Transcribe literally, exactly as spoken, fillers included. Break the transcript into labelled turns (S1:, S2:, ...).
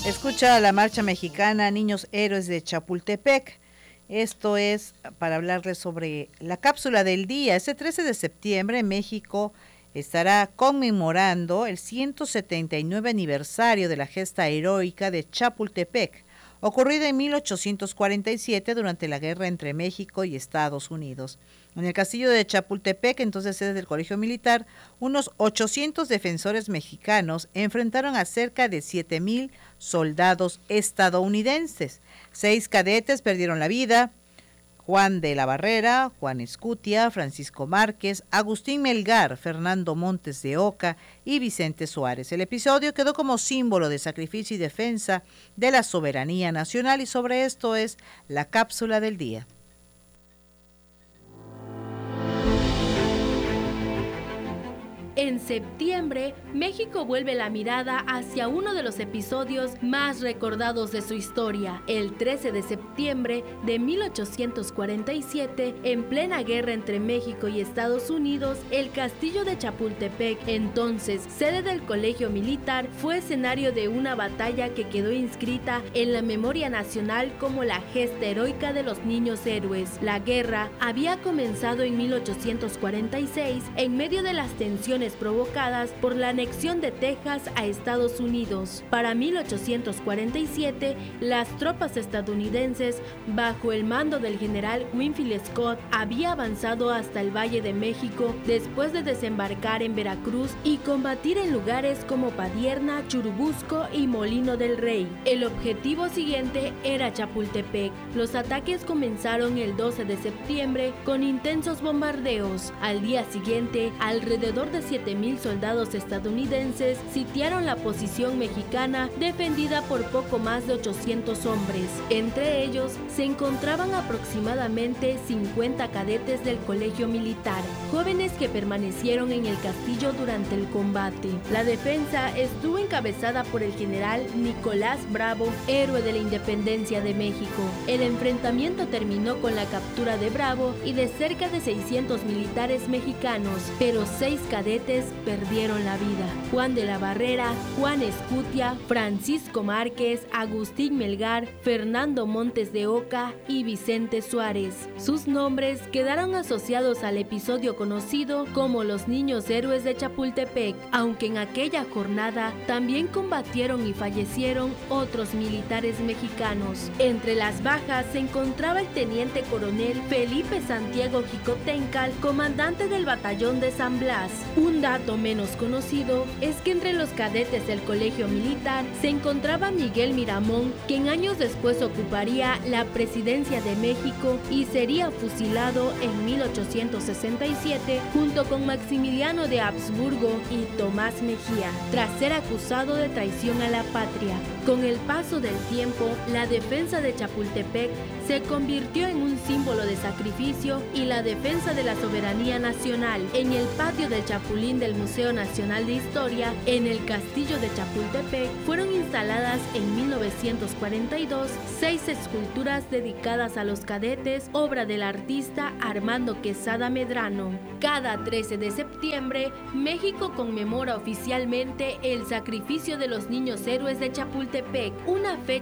S1: Escucha la marcha mexicana Niños Héroes de Chapultepec. Esto es para hablarles sobre la cápsula del día. Este trece de septiembre México estará conmemorando el ciento setenta y nueve aniversario de la gesta heroica de Chapultepec, ocurrida en mil ochocientos cuarenta y siete durante la guerra entre México y Estados Unidos. En el castillo de Chapultepec, entonces sede del Colegio Militar, unos ochocientos defensores mexicanos enfrentaron a cerca de siete mil soldados estadounidenses. Seis cadetes perdieron la vida: Juan de la Barrera, Juan Escutia, Francisco Márquez, Agustín Melgar, Fernando Montes de Oca y Vicente Suárez. El episodio quedó como símbolo de sacrificio y defensa de la soberanía nacional, y sobre esto es la cápsula del día.
S2: En septiembre, México vuelve la mirada hacia uno de los episodios más recordados de su historia. El trece de septiembre de mil ochocientos cuarenta y siete, en plena guerra entre México y Estados Unidos, el castillo de Chapultepec, entonces sede del Colegio Militar, fue escenario de una batalla que quedó inscrita en la memoria nacional como la gesta heroica de los niños héroes. La guerra había comenzado en mil ochocientos cuarenta y seis en medio de las tensiones provocadas por la anexión de Texas a Estados Unidos. Para mil ochocientos cuarenta y siete, las tropas estadounidenses, bajo el mando del general Winfield Scott, había avanzado hasta el Valle de México después de desembarcar en Veracruz y combatir en lugares como Padierna, Churubusco y Molino del Rey. El objetivo siguiente era Chapultepec. Los ataques comenzaron el doce de septiembre con intensos bombardeos. Al día siguiente, alrededor de siete mil soldados estadounidenses sitiaron la posición mexicana, defendida por poco más de ochocientos hombres. Entre ellos se encontraban aproximadamente cincuenta cadetes del Colegio Militar, jóvenes que permanecieron en el castillo durante el combate. La defensa estuvo encabezada por el general Nicolás Bravo, héroe de la independencia de México. El enfrentamiento terminó con la captura de Bravo y de cerca de seiscientos militares mexicanos, pero seis cadetes perdieron la vida: Juan de la Barrera, Juan Escutia, Francisco Márquez, Agustín Melgar, Fernando Montes de Oca y Vicente Suárez. Sus nombres quedaron asociados al episodio conocido como los Niños Héroes de Chapultepec, aunque en aquella jornada también combatieron y fallecieron otros militares mexicanos. Entre las bajas se encontraba el teniente coronel Felipe Santiago Jicotencal, comandante del batallón de San Blas. Un dato menos conocido es que entre los cadetes del Colegio Militar se encontraba Miguel Miramón, quien años después ocuparía la presidencia de México y sería fusilado en mil ochocientos sesenta y siete junto con Maximiliano de Habsburgo y Tomás Mejía, tras ser acusado de traición a la patria. Con el paso del tiempo, la defensa de Chapultepec se convirtió en un símbolo de sacrificio y la defensa de la soberanía nacional. En el patio del Chapulín del Museo Nacional de Historia, en el castillo de Chapultepec, fueron instaladas en mil novecientos cuarenta y dos seis esculturas dedicadas a los cadetes, obra del artista Armando Quesada Medrano. Cada trece de septiembre, México conmemora oficialmente el sacrificio de los niños héroes de Chapultepec, una fecha